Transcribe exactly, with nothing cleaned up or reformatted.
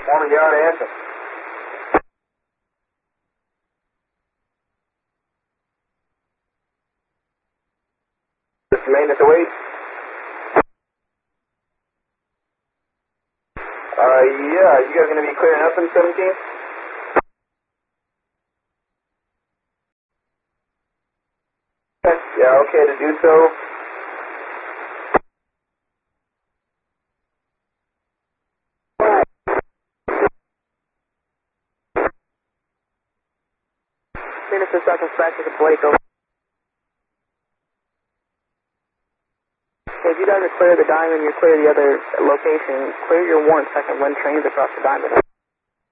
Morning, yard answer. This is maintenance await. Uh, yeah, you guys gonna be clearing up in seventeen? Yeah, okay to do so. Phoenix is circumspect to Blake over. If you guys are clear the diamond, you clear the other location, clear your warrant second when trains across the diamond.